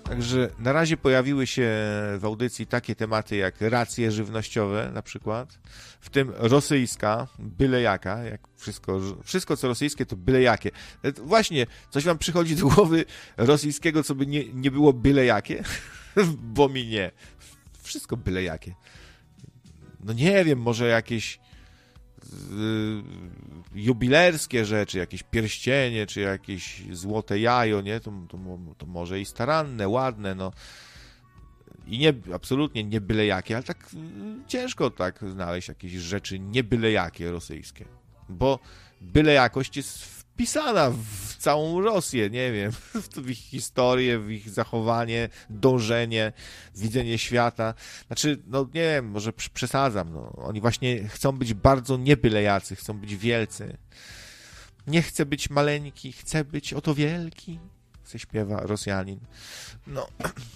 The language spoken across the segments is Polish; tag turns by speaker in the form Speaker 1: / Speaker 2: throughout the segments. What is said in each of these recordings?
Speaker 1: Także na razie pojawiły się w audycji takie tematy jak racje żywnościowe na przykład, w tym rosyjska, byle jaka, jak wszystko co rosyjskie to byle jakie. Właśnie, coś wam przychodzi do głowy rosyjskiego, co by nie było byle jakie? Bo mi nie. Wszystko byle jakie. No nie wiem, może jakieś jubilerskie rzeczy, jakieś pierścienie, czy jakieś złote jajo, nie? To może i staranne, ładne, no. I nie, absolutnie nie byle jakie, ale tak ciężko tak znaleźć jakieś rzeczy nie byle jakie rosyjskie. Bo byle jakość jest wpisana w całą Rosję, nie wiem, w ich historię, w ich zachowanie, dążenie, widzenie świata. Znaczy, no nie wiem, może przesadzam, no. Oni właśnie chcą być bardzo nie byle jacy, chcą być wielcy. Nie chcę być maleńki, chcę być oto wielki, se śpiewa Rosjanin. No,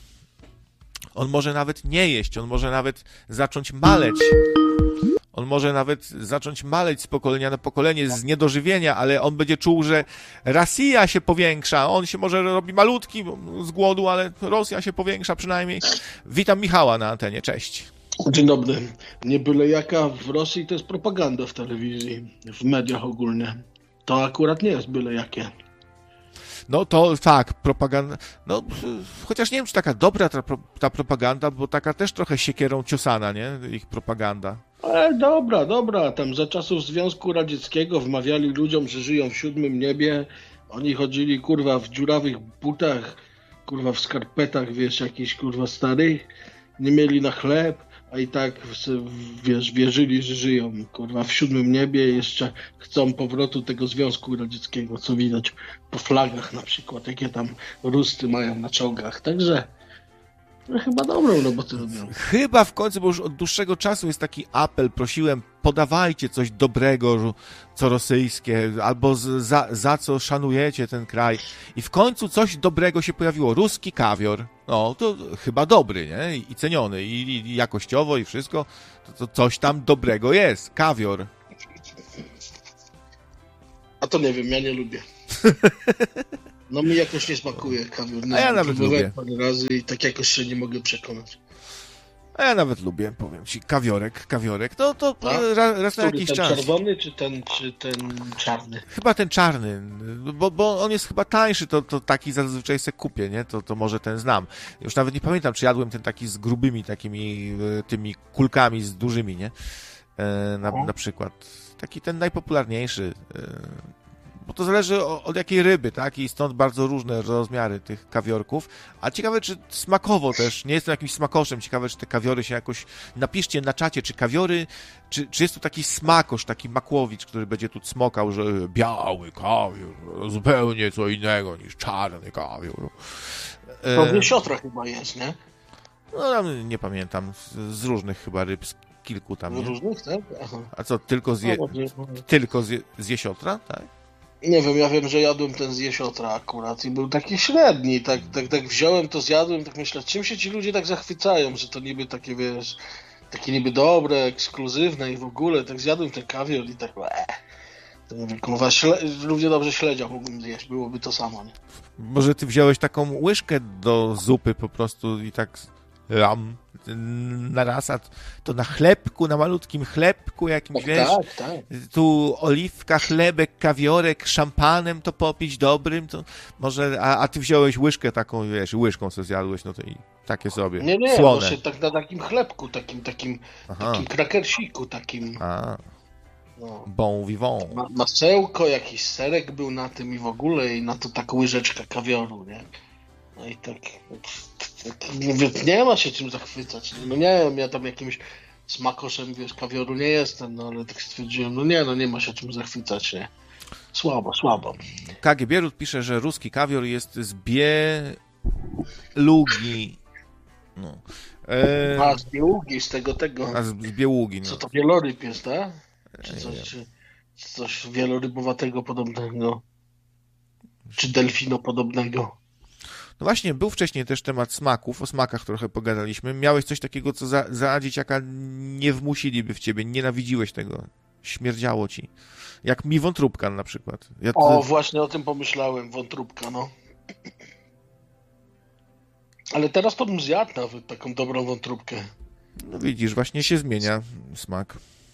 Speaker 1: on może nawet nie jeść, on może nawet zacząć maleć. On może nawet zacząć maleć z pokolenia na pokolenie, z niedożywienia, ale on będzie czuł, że Rosja się powiększa. On się może robi malutki z głodu, ale Rosja się powiększa przynajmniej. Witam Michała na antenie, cześć.
Speaker 2: Dzień dobry. Nie byle jaka w Rosji to jest propaganda w telewizji, w mediach ogólnie. To akurat nie jest byle jakie.
Speaker 1: No to tak, propaganda, no chociaż nie wiem, czy taka dobra ta propaganda, bo taka też trochę siekierą ciosana, nie? Ich propaganda.
Speaker 2: Ale dobra. Tam za czasów Związku Radzieckiego wmawiali ludziom, że żyją w siódmym niebie. Oni chodzili, kurwa, w dziurawych butach, kurwa, w skarpetach, wiesz, jakichś, kurwa, starych. Nie mieli na chleb, a i tak, wiesz, wierzyli, że żyją, kurwa, w siódmym niebie. Jeszcze chcą powrotu tego Związku Radzieckiego, co widać po flagach na przykład, jakie tam rusty mają na czołgach. Także no, chyba dobrą robotę robią.
Speaker 1: Chyba w końcu, bo już od dłuższego czasu jest taki apel, prosiłem, podawajcie coś dobrego, co rosyjskie, albo za co szanujecie ten kraj. I w końcu coś dobrego się pojawiło. Ruski kawior. No, to chyba dobry, nie? I ceniony, i jakościowo, i wszystko. To coś tam dobrego jest. Kawior.
Speaker 2: A to nie wiem, ja nie lubię. No mi jakoś nie smakuje kawior.
Speaker 1: A ja nawet lubię.
Speaker 2: Parę razy i tak jakoś się nie mogę przekonać.
Speaker 1: A ja nawet lubię, powiem ci. Kawiorek. To raz na jakiś
Speaker 2: ten
Speaker 1: czas.
Speaker 2: Ten czerwony czy ten czarny?
Speaker 1: Chyba ten czarny, bo on jest chyba tańszy, to taki zazwyczaj se kupię, nie? To może ten znam. Już nawet nie pamiętam, czy jadłem ten taki z grubymi takimi tymi kulkami, z dużymi, nie? Na przykład. Taki ten najpopularniejszy. Bo to zależy od jakiej ryby, tak? I stąd bardzo różne rozmiary tych kawiorków. A ciekawe, czy smakowo też, nie jestem jakimś smakoszem, ciekawe, czy te kawiory się jakoś... Napiszcie na czacie, czy kawiory, czy jest tu taki smakosz, taki makłowicz, który będzie tu cmokał, że biały kawior, zupełnie co innego niż czarny kawior.
Speaker 2: To wiesiotra chyba jest, nie?
Speaker 1: No, nie pamiętam, z różnych chyba ryb, z kilku tam, nie?
Speaker 2: Z różnych, tak? Aha.
Speaker 1: A co, tylko z jesiotra, tak?
Speaker 2: Nie wiem, ja wiem, że jadłem ten z jesiotra akurat i był taki średni, tak wziąłem to, zjadłem, tak myślę, czym się ci ludzie tak zachwycają, że to niby takie, wiesz, takie niby dobre, ekskluzywne i w ogóle, tak zjadłem ten kawior i tak, to nie wiem, kurwa, równie dobrze śledzia mógłbym zjeść, byłoby to samo, nie?
Speaker 1: Może ty wziąłeś taką łyżkę do zupy po prostu i tak na raz, a to na chlebku, na malutkim chlebku jakimś, wiesz,
Speaker 2: tak.
Speaker 1: Tu oliwka, chlebek, kawiorek, szampanem to popić dobrym, to może, a ty wziąłeś łyżkę taką, wiesz, łyżką sobie zjadłeś, no to i takie sobie,
Speaker 2: nie,
Speaker 1: słone.
Speaker 2: Właśnie tak na takim chlebku, takim krakersiku, takim.
Speaker 1: No. Bon vivant.
Speaker 2: Masełko, jakiś serek był na tym i w ogóle i na to tak łyżeczka kawioru, nie? No i tak nie ma się czym zachwycać. No nie wiem, ja tam jakimś smakoszem, wiesz, kawioru nie jestem, no ale tak stwierdziłem, nie ma się czym zachwycać, nie? Słabo.
Speaker 1: KG pisze, że ruski kawior jest z Bielugi. No.
Speaker 2: Z Bieługi, z tego.
Speaker 1: A z Bieługi, no.
Speaker 2: Co to, wieloryb jest, tak? Czy coś wielorybowatego podobnego? Czy delfinopodobnego?
Speaker 1: No właśnie, był wcześniej też temat smaków, o smakach trochę pogadaliśmy. Miałeś coś takiego, co za dzieciaka nie wmusiliby w ciebie, nienawidziłeś tego, śmierdziało ci. Jak mi wątróbka na przykład.
Speaker 2: Właśnie o tym pomyślałem, wątróbka, no. Ale teraz to bym zjadł nawet taką dobrą wątróbkę.
Speaker 1: No widzisz, właśnie się zmienia smak.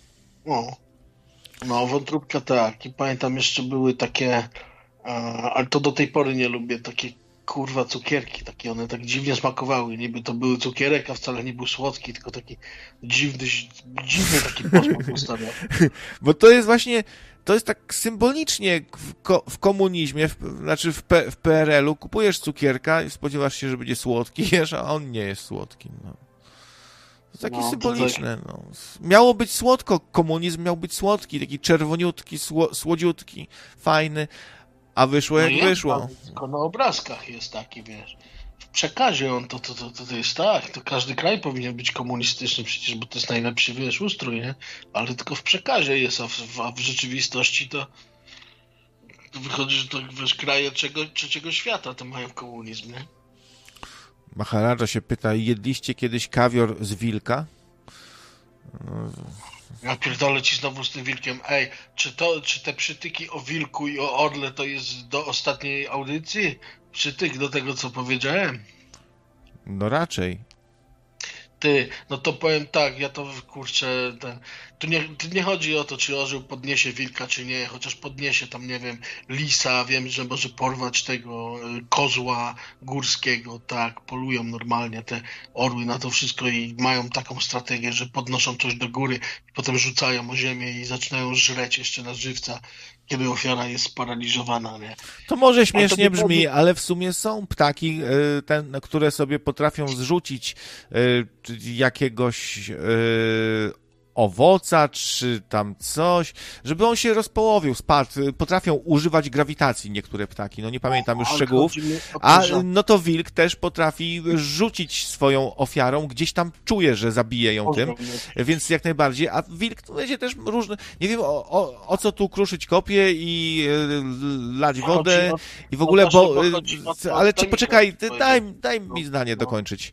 Speaker 2: No, wątróbka tak. I pamiętam jeszcze były takie, ale to do tej pory nie lubię, takie kurwa cukierki, takie one tak dziwnie smakowały. Niby to były cukierek, a wcale nie był słodki, tylko taki dziwny taki posmak ustawiał.
Speaker 1: Bo to jest właśnie, to jest tak symbolicznie w komunizmie, znaczy w PRL-u kupujesz cukierka i spodziewasz się, że będzie słodki, jesz, a on nie jest słodki. No. To takie symboliczne. No. Miało być słodko, komunizm miał być słodki, taki czerwoniutki, słodziutki, fajny, a wyszło jak wyszło.
Speaker 2: Tylko na obrazkach jest taki, wiesz. W przekazie on to jest tak, to każdy kraj powinien być komunistyczny przecież, bo to jest najlepszy, wiesz, ustrój, nie? Ale tylko w przekazie jest, a w rzeczywistości to wychodzi, że to, wiesz, kraje trzeciego świata to mają komunizm, nie?
Speaker 1: Maharadża się pyta, jedliście kiedyś kawior z wilka?
Speaker 2: Ja pierdolę ci znowu z tym wilkiem. Ej, czy te przytyki o wilku i o orle to jest do ostatniej audycji? Przytyk do tego, co powiedziałem?
Speaker 1: No raczej.
Speaker 2: Ty, no to powiem tak, ja to kurczę, tu nie chodzi o to, czy orzeł podniesie wilka, czy nie, chociaż podniesie tam, nie wiem, lisa, wiem, że może porwać tego kozła górskiego, tak, polują normalnie te orły na to wszystko i mają taką strategię, że podnoszą coś do góry, potem rzucają o ziemię i zaczynają żreć jeszcze na żywca, kiedy ofiara jest sparaliżowana, nie?
Speaker 1: To może śmiesznie brzmi, ale w sumie są ptaki, które sobie potrafią zrzucić jakiegoś owoca, czy tam coś, żeby on się rozpołowił, spadł. Potrafią używać grawitacji niektóre ptaki, no nie pamiętam już szczegółów. A no to wilk też potrafi rzucić swoją ofiarą, gdzieś tam czuje, że zabije ją tym, więc jak najbardziej. A wilk to będzie też różny, nie wiem o co tu kruszyć kopie i lać wodę i w ogóle, ale czy poczekaj, daj mi zdanie dokończyć.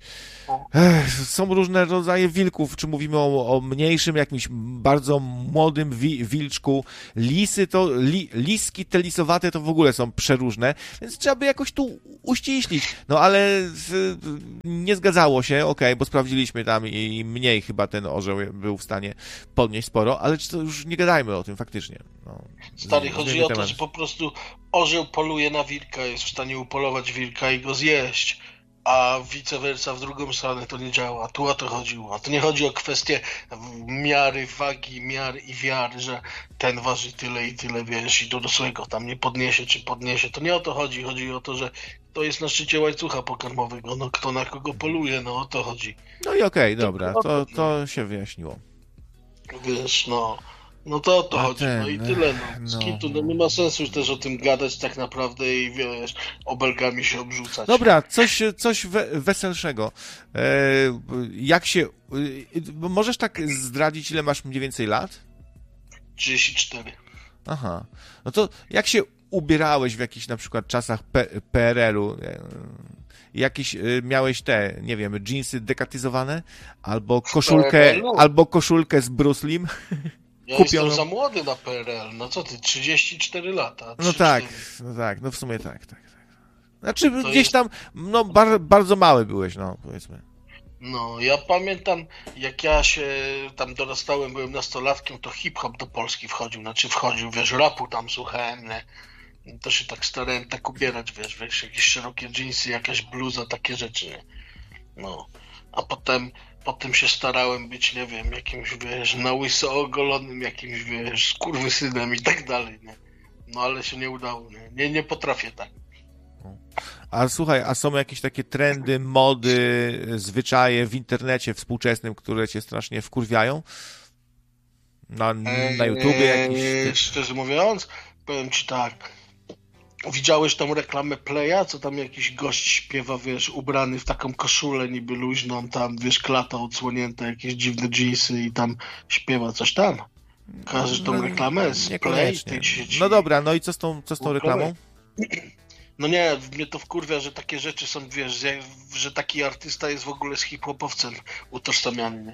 Speaker 1: Są różne rodzaje wilków, czy mówimy o mniejszym, jakimś bardzo młodym wilczku. Liski te lisowate to w ogóle są przeróżne, więc trzeba by jakoś tu uściślić. No ale nie zgadzało się, bo sprawdziliśmy tam i mniej chyba ten orzeł był w stanie podnieść sporo, ale to już nie gadajmy o tym faktycznie. No,
Speaker 2: stary, chodzi o to, że po prostu orzeł poluje na wilka, jest w stanie upolować wilka i go zjeść. A vice versa w drugą stronę to nie działa. Tu o to chodziło. A to nie chodzi o kwestię miary, wagi, miar i wiary, że ten waży tyle i tyle, wiesz, i dorosłego tam nie podniesie czy podniesie. To nie o to chodzi. Chodzi o to, że to jest na szczycie łańcucha pokarmowego. No kto na kogo poluje, no o to chodzi.
Speaker 1: No i okej, dobra, to się wyjaśniło.
Speaker 2: Wiesz, no to o to chodzi, no i tyle, no nie ma sensu też o tym gadać tak naprawdę i wiesz, obelgami się obrzucać.
Speaker 1: Dobra, coś weselszego. Jak się... Możesz tak zdradzić, ile masz mniej więcej lat?
Speaker 2: 34.
Speaker 1: Aha. No to jak się ubierałeś w jakichś na przykład czasach PRL-u? Jakieś miałeś te, nie wiem, dżinsy dekatyzowane? Albo koszulkę z Bruce Lim?
Speaker 2: Ja jestem za młody na PRL, no co ty, 34 lata.
Speaker 1: No tak, no w sumie tak. Znaczy to gdzieś tam, no bardzo mały byłeś, no powiedzmy.
Speaker 2: No, ja pamiętam, jak ja się tam dorastałem, byłem nastolatkiem, to hip-hop do Polski wchodził, wiesz, rapu tam słuchałem, nie? To się tak starałem tak ubierać, wiesz, jakieś szerokie dżinsy, jakaś bluza, takie rzeczy, nie? No, a potem się starałem być, nie wiem, jakimś, wiesz, na łyso ogolonym, jakimś, wiesz, skurwysynem i tak dalej, nie? No ale się nie udało, nie potrafię tak.
Speaker 1: A słuchaj, a są jakieś takie trendy, mody, zwyczaje w internecie współczesnym, które cię strasznie wkurwiają? Na YouTubie jakieś...
Speaker 2: Szczerze mówiąc, powiem ci tak. Widziałeś tą reklamę Playa, co tam jakiś gość śpiewa, wiesz, ubrany w taką koszulę niby luźną, tam, wiesz, klata odsłonięta, jakieś dziwne dżinsy i tam śpiewa coś tam? Kojarzysz tą reklamę z Play tej sieci?
Speaker 1: No dobra, no i co z tą reklamą?
Speaker 2: No nie, mnie to wkurwia, że takie rzeczy są, wiesz, że taki artysta jest w ogóle z hip-hopowcem utożsamiany, nie?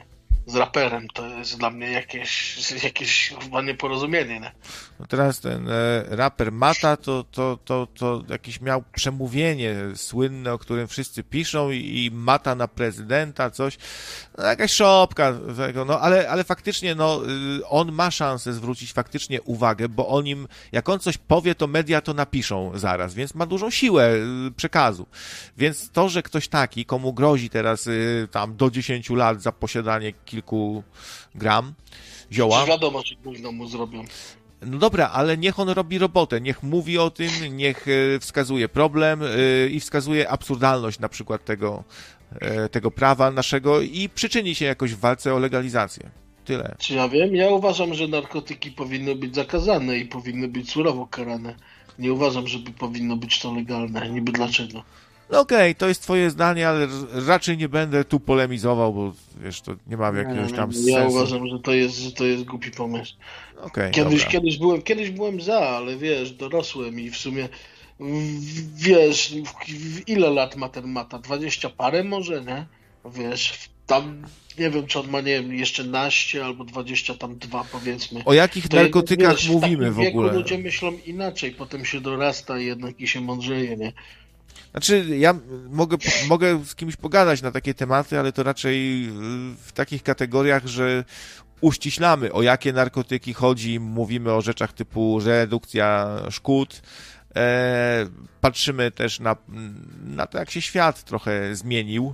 Speaker 2: z raperem. To jest dla mnie jakieś chyba nieporozumienie, nie?
Speaker 1: No teraz ten raper Mata to jakieś miał przemówienie słynne, o którym wszyscy piszą i Mata na prezydenta, coś. No, jakaś szopka tego, no ale faktycznie no, on ma szansę zwrócić faktycznie uwagę, bo o nim, jak on coś powie, to media to napiszą zaraz, więc ma dużą siłę przekazu. Więc to, że ktoś taki, komu grozi teraz tam do 10 lat za posiadanie kilku gram zioła.
Speaker 2: Przecież wiadomo, że gówno mu zrobią.
Speaker 1: No dobra, ale niech on robi robotę, niech mówi o tym, niech wskazuje problem i wskazuje absurdalność na przykład tego prawa naszego i przyczyni się jakoś w walce o legalizację. Tyle.
Speaker 2: Czy ja wiem? Ja uważam, że narkotyki powinny być zakazane i powinny być surowo karane. Nie uważam, żeby powinno być to legalne. Niby dlaczego?
Speaker 1: No okej, to jest twoje zdanie, ale raczej nie będę tu polemizował, bo wiesz, to nie ma jakiegoś tam sensu.
Speaker 2: Ja uważam, że to jest głupi pomysł.
Speaker 1: Okay,
Speaker 2: kiedyś byłem za, ale wiesz, dorosłem i w sumie wiesz, ile lat ma ten Mata? 20 parę może, nie? Wiesz, tam nie wiem, czy on ma, nie wiem, jeszcze naście albo 22 powiedzmy.
Speaker 1: O jakich narkotykach
Speaker 2: wiesz,
Speaker 1: mówimy w ogóle?
Speaker 2: Ludzie myślą inaczej, potem się dorasta jednak i się mądrzeje, nie?
Speaker 1: Znaczy, ja mogę z kimś pogadać na takie tematy, ale to raczej w takich kategoriach, że uściślamy, o jakie narkotyki chodzi, mówimy o rzeczach typu redukcja szkód, patrzymy też na to, jak się świat trochę zmienił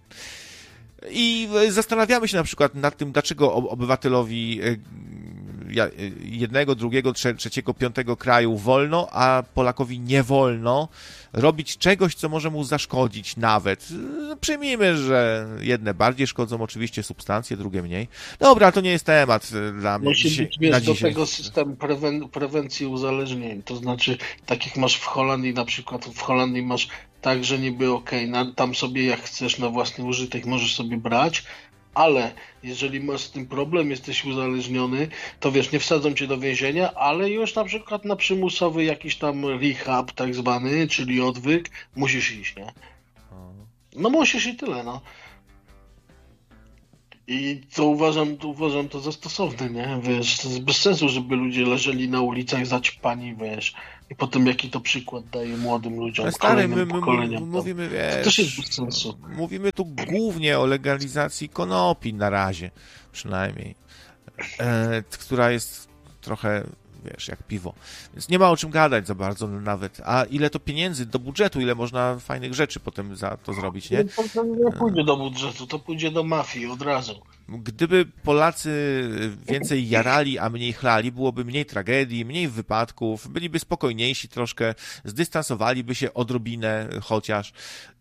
Speaker 1: i zastanawiamy się na przykład nad tym, dlaczego obywatelowi jednego, drugiego, trzeciego, piątego kraju wolno, a Polakowi nie wolno robić czegoś, co może mu zaszkodzić nawet. Przyjmijmy, że jedne bardziej szkodzą oczywiście substancje, drugie mniej. Dobra, to nie jest temat dla mnie.
Speaker 2: Musi być do tego system prewencji uzależnień. To znaczy, tak jak masz w Holandii, na przykład w Holandii masz tak, że niby tam sobie jak chcesz na własny użytek możesz sobie brać, ale jeżeli masz z tym problem, jesteś uzależniony, to wiesz, nie wsadzą cię do więzienia, ale już na przykład na przymusowy jakiś tam rehab tak zwany, czyli odwyk, musisz iść, nie? No musisz i tyle, no. I to uważam to za stosowne, nie? Wiesz, to jest bez sensu, żeby ludzie leżeli na ulicach zaćpani, wiesz. I potem jaki to przykład daje młodym ludziom, kolejnym pokoleniom.
Speaker 1: Mówimy, wiesz,
Speaker 2: to też jest bez sensu.
Speaker 1: Mówimy tu głównie o legalizacji konopi na razie, przynajmniej. Która jest trochę, wiesz, jak piwo. Więc nie ma o czym gadać za bardzo nawet. A ile to pieniędzy do budżetu, ile można fajnych rzeczy potem za to zrobić, nie?
Speaker 2: To nie pójdzie do budżetu, to pójdzie do mafii od razu.
Speaker 1: Gdyby Polacy więcej jarali, a mniej chlali, byłoby mniej tragedii, mniej wypadków, byliby spokojniejsi troszkę, zdystansowaliby się odrobinę chociaż.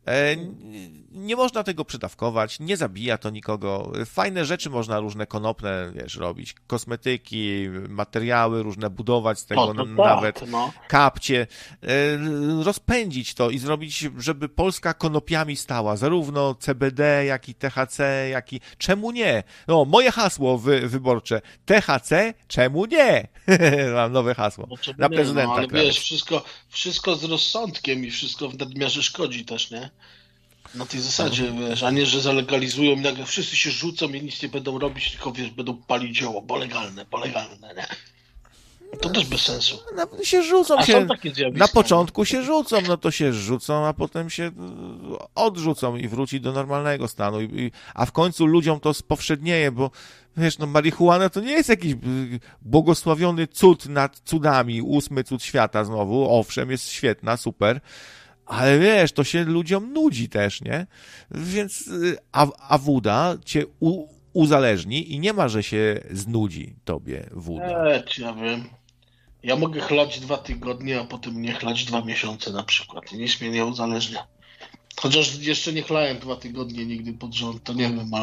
Speaker 1: Nie można tego przedawkować, nie zabija to nikogo. Fajne rzeczy można różne konopne, wiesz, robić. Kosmetyki, materiały różne budować z tego, nawet kapcie. Rozpędzić to i zrobić, żeby Polska konopiami stała. Zarówno CBD, jak i THC, jak i... Czemu nie? No, moje hasło wyborcze. THC, czemu nie? Mam nowe hasło. Na prezydenta.
Speaker 2: Ale wiesz, wszystko z rozsądkiem i wszystko w nadmiarze szkodzi też, nie? Na tej zasadzie, wiesz, a nie, że zalegalizują i nagle wszyscy się rzucą i nic nie będą robić, tylko wiesz, będą palić dzieło, bo legalne, nie? To też bez sensu.
Speaker 1: Się rzucą na początku się rzucą, no to się rzucą, a potem się odrzucą i wróci do normalnego stanu. A w końcu ludziom to spowszednieje, bo wiesz, no marihuana to nie jest jakiś błogosławiony cud nad cudami, 8. cud świata znowu, owszem, jest świetna, super, ale wiesz, to się ludziom nudzi też, nie? Więc a woda cię uzależni i nie ma, że się znudzi tobie woda.
Speaker 2: Ja wiem. Ja mogę chlać 2 tygodnie, a potem nie chlać 2 miesiące na przykład. I nic mnie nie uzależnia. Chociaż jeszcze nie chlałem 2 tygodnie nigdy pod rząd, to nie wiem,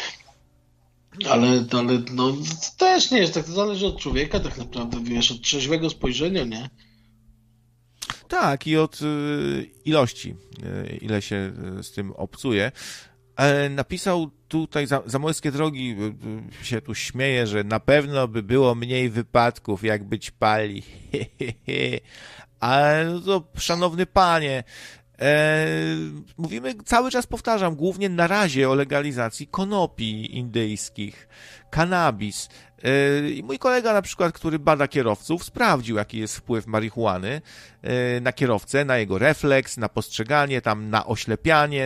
Speaker 2: ale no też nie jest tak, to zależy od człowieka tak naprawdę, wiesz, od trzeźwego spojrzenia, nie?
Speaker 1: Tak, i od ilości, ile się z tym obcuje. Napisał tutaj Zamojskie Drogi, się tu śmieje, że na pewno by było mniej wypadków, jakby ćpali. Ale no to, szanowny panie, Mówimy, cały czas powtarzam, głównie na razie o legalizacji konopi indyjskich, kanabis. I mój kolega na przykład, który bada kierowców, sprawdził, jaki jest wpływ marihuany na kierowcę, na jego refleks, na postrzeganie, tam na oślepianie,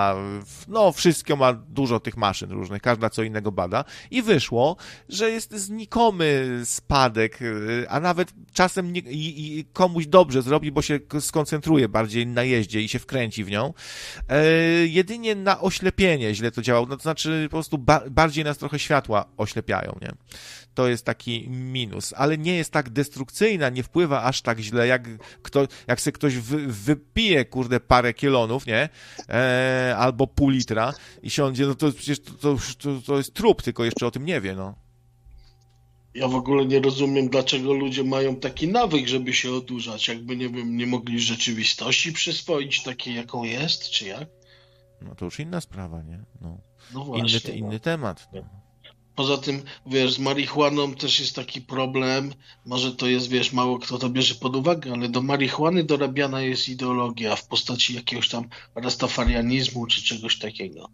Speaker 1: no wszystko, ma dużo tych maszyn różnych, każda co innego bada i wyszło, że jest znikomy spadek, a nawet czasem i komuś dobrze zrobi, bo się skoncentruje bardziej na jeździe i się wkręci w nią. Jedynie na oślepienie źle to działało, no to znaczy po prostu bardziej nas trochę światła oślepiają, nie? To jest taki minus, ale nie jest tak destrukcyjna, nie wpływa aż tak źle, jak se ktoś wypije, kurde, parę kielonów, nie? Albo pół litra i siądzie, no to przecież to jest trup, tylko jeszcze o tym nie wie, no.
Speaker 2: Ja w ogóle nie rozumiem, dlaczego ludzie mają taki nawyk, żeby się odurzać, jakby, nie wiem, nie mogli rzeczywistości przyswoić takiej, jaką jest, czy jak?
Speaker 1: No to już inna sprawa, nie?
Speaker 2: No właśnie.
Speaker 1: Inny temat. No.
Speaker 2: Poza tym, wiesz, z marihuaną też jest taki problem, może to jest, wiesz, mało kto to bierze pod uwagę, ale do marihuany dorabiana jest ideologia w postaci jakiegoś tam rastafarianizmu czy czegoś takiego.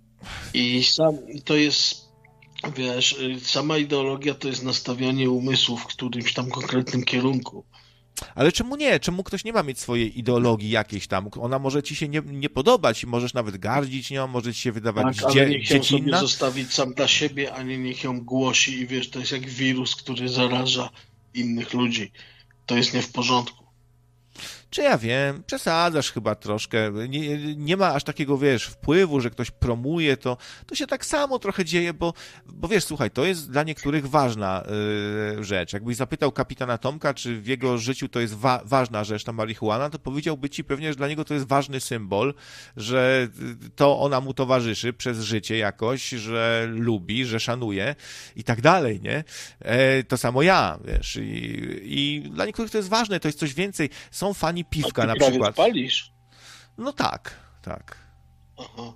Speaker 2: I to jest, wiesz, sama ideologia to jest nastawianie umysłu w którymś tam konkretnym kierunku.
Speaker 1: Ale czemu nie? Czemu ktoś nie ma mieć swojej ideologii jakiejś tam? Ona może ci się nie podobać i możesz nawet gardzić nią, może ci się wydawać
Speaker 2: tak, ale niech ją sobie
Speaker 1: dziecinna.
Speaker 2: zostawić sam dla siebie, a nie niech ją głosi i wiesz, to jest jak wirus, który zaraża innych ludzi. To jest nie w porządku.
Speaker 1: Czy ja wiem, przesadzasz chyba troszkę, nie ma aż takiego, wiesz, wpływu, że ktoś promuje, to się tak samo trochę dzieje, bo wiesz, słuchaj, to jest dla niektórych ważna rzecz. Jakbyś zapytał kapitana Tomka, czy w jego życiu to jest ważna rzecz, ta marihuana, to powiedziałby ci pewnie, że dla niego to jest ważny symbol, że to ona mu towarzyszy przez życie jakoś, że lubi, że szanuje i tak dalej, nie? To samo ja, wiesz, i dla niektórych to jest ważne, to jest coś więcej. Są fani piwka na przykład.
Speaker 2: Palisz?
Speaker 1: No tak.
Speaker 2: Aha.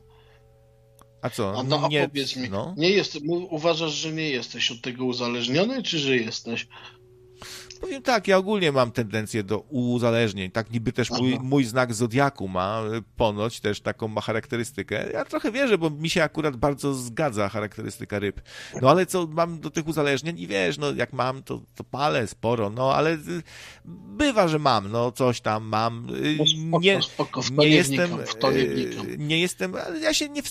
Speaker 1: A co?
Speaker 2: A powiedz mi,
Speaker 1: no?
Speaker 2: uważasz, że nie jesteś od tego uzależniony, czy że jesteś?
Speaker 1: Powiem tak, ja ogólnie mam tendencję do uzależnień. Tak niby też mój znak zodiaku ma ponoć też taką ma charakterystykę. Ja trochę wierzę, bo mi się akurat bardzo zgadza charakterystyka ryb. No ale co mam do tych uzależnień i wiesz, no jak mam, to palę sporo, no ale bywa, że mam, no coś tam mam.
Speaker 2: Spoko,
Speaker 1: Nie jestem, ale ja się